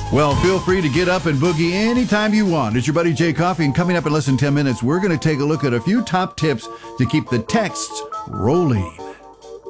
Well, feel free to get up and boogie anytime you want. It's your buddy Jay Coffee, and coming up in less than 10 minutes, we're going to take a look at a few top tips to keep the texts rolling.